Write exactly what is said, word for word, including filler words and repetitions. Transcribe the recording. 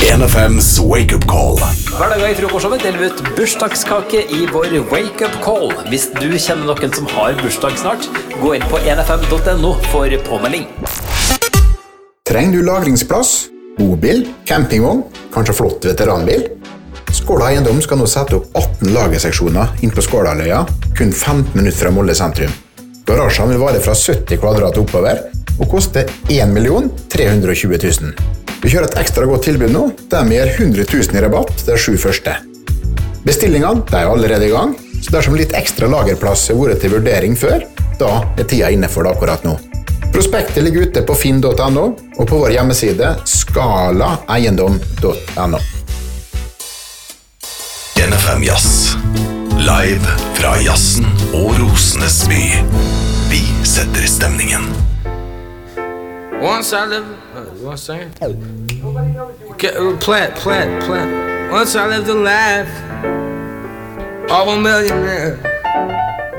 N F M's Wake Up Call. Hver dag i frokostshowet deler vi ut bursdagskake i vår Wake Up Call. Hvis du kjenner noen som har bursdag snart, gå inn på n f m punktum n o for påmelding. Trenger du lagringsplass, bobil, campingvogn, kanskje flott veteranbil? Skåla Eiendom skal nå sette opp atten lagerseksjoner inn på Skålaløya, kun femten minutter fra Molde sentrum. Garasjen vil vare fra sytti kvadrat oppover og koste en million tre hundre og tjue tusen. Vi kjører et ekstra godt tilbud nå, der vi gir hundre tusen i rabatt de sju første. Bestillingene de er allerede i gang, så dersom litt ekstra lagerplass har vært til vurdering før, da er tida inne for det akkurat nå. Prospektet ligger ute på finn punktum n o og på vår hjemmeside skala eiendom punktum n o. N F M Jazz. Live fra jazzen og rosenes by. Vi setter stemningen. Once I lived, uh, you want to sing it? Okay, uh, plant, plant, plant. Once I lived a life of a millionaire.